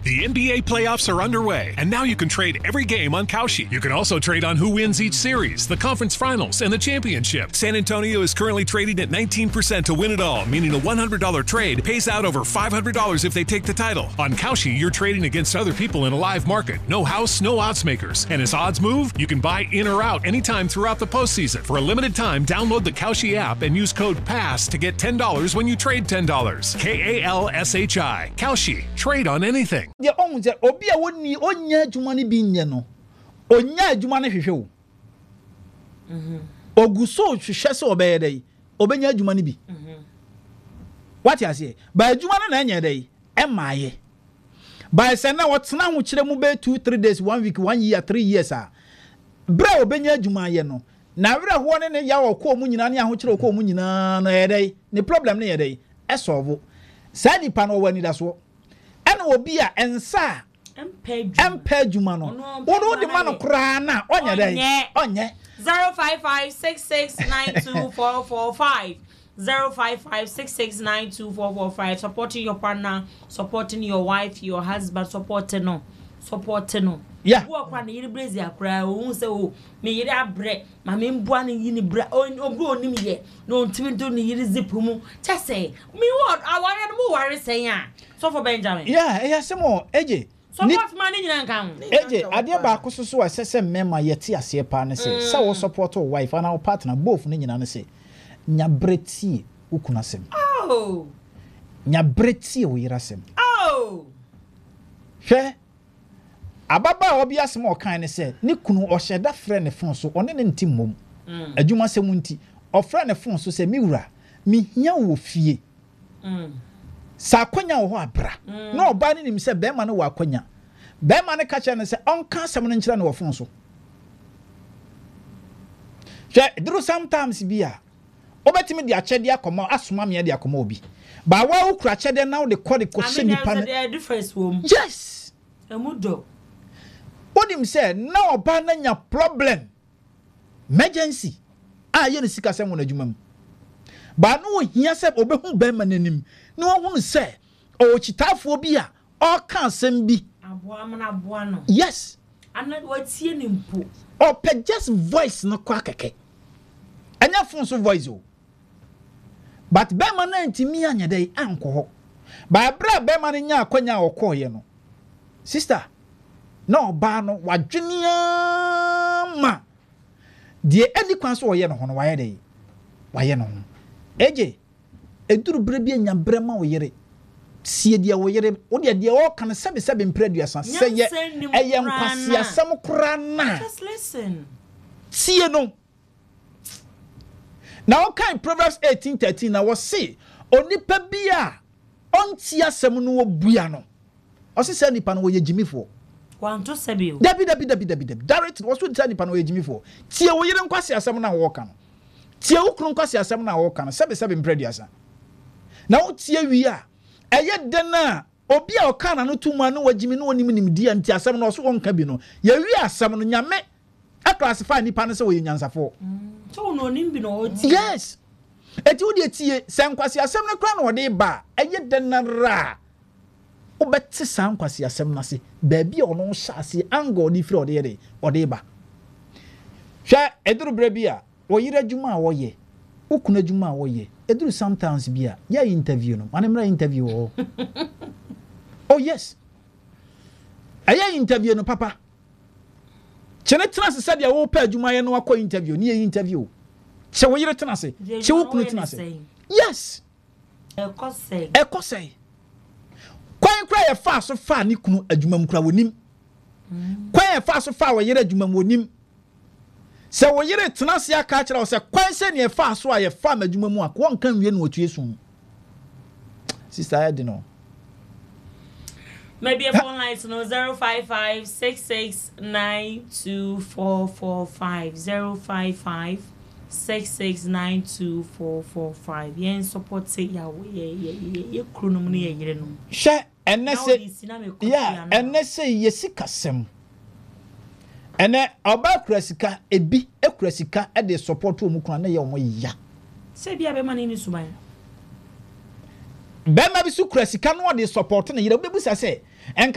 The NBA playoffs are underway, and now you can trade every game on Kalshi. You can also trade on who wins each series, the conference finals, and the championship. San Antonio is currently trading at 19% to win it all, meaning a $100 trade pays out over $500 if they take the title. On Kalshi, you're trading against other people in a live market. No house, no odds makers. And as odds move, you can buy in or out anytime throughout the postseason. For a limited time, download the Kalshi app and use code PASS to get $10 when you trade $10. KALSHI. Kalshi. Trade on anything. The own that Obia wouldn't onya jumani binyano. Onya jumani fisho. Oguso shesho obey obenya jumani bi. What you say? By jumani nanya day, emaye. By sena what's now which remove 2-3 days, 1 week, 1 year, 3 years. Bra obenya jumaye no. Na wra ho ne ya okọ mu nyina ne ahokyere okọ mu nyina no yedai. Ne problem ne yedai. E solve. Sa nipa no wani da so. Ena obi a ensa empa juma no wo de ma no kra na onya dai onye 0556692445 0556692445 supporting your partner, supporting your wife, your husband, supporting no yeah wo kwa na yiri brezi akra wo se o me yiri abre ma me mbua ne yini bra obi onim ye no ntimi do ne yiri zipu mu chese me what aware no mo ware sen a so for Benjamin yeah semo eje support man nyina nkan eje ade ba akososo asese mema yeti ase pa ne se wo support your wife and our partner both ne nyina ne se nyabreti ukuna sem oh nyabreti wo yira sem oh hwe ababa obi asem o kan ne se ne kunu o hyeda frɛ ne fon so one ne ntim mom adwuma sɛm nti o frɛ ne fon so se mi wura mi hia wo fie sa akonya wo ho abra na oba ne nim se be ma ne wo akonya be ma ne ka kyerɛ ne se onka asɛm ne nkyerɛ ne wo fon so hwɛ duru sometimes bia obetimi di akyɛde akɔma asoma me de akɔma obi ba wa wo kura akyɛde na wo de kɔ de kɔ hye nipa ne difference wom yes emudo Odim say na oba na nya problem emergency ye ne sika sem wona adwuma ba no hia se obehu ba ma nanim na wo hu se o chitafo bi a o ka asem bi aboa no yes ana watie ne mpo o pe just voice no kwa keke anya fun so voice o but ba ma na ntimi anya dai anko ho ba bra ba ma nya akwanya okoye no sister no ba no wadwenia ma de eni kwan so oye no ho no waye dai waye no ho eje eduru bre bi anya bre ma oyere sie dia oyere wo de o kan sebe mpraduasa seye eye nkwase asem kora na just listen sie no now kind Proverbs 18:13 na was say onipa bia onti asem no obua no o se nipa no wo ye jimifo kwanto sebio dabi direct was what nipa no wo ye jimifo tie wo yire nkwase asem na wo ka no tie wo kru nkwase asem na wo ka no sebe mpraduasa na wo tie wi a eye de na obi a o ka na no tuma no wajimi no onim nimdi anti asem na o so wonka bi no ye wi asem no nyame a classify nipa no se wo ye nyansafo so no nimbi no oti yes eti wo de tie senkwase asem no kra no de ba eye de na ra obeti sankwase asem na se ba bi ono hyase ango di firi ode ba hwa eduru bra bi a wo yira djuma a wo ye ukuna djuma a wo ye eduru sometimes bi a ya interview no manemra interview o oh yes aya interview no papa chene trans said ya wo pa adwuma ye no akọ interview ni ye interview che wo yire tenase che wo kunu tenase yes ekosei kwan kra ye fa so fa ni kunu adwuma mkra wonim kwan ye fa so fa wo yire adwuma wonim se wo yire tenase aka kira wo se kwan se ne ye fa so a ye fa adwuma mu akọ nkan wie no otue su sister I don't know. Maybe a phone line to know 055-6692-445 055-6692-445. Yen support say ya ye kronum ni ye yire no. She enne say yeah enne say yesika sem. Enne oba kurasika ebi ekurasika e de support omu kuna na ye omo ya. Say bia be mani ni suban. Bema bi su kurasika no de support na yire obebusa say